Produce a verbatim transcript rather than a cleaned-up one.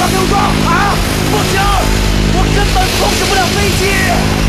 给我装啊！不行，我根本控制不了飞机。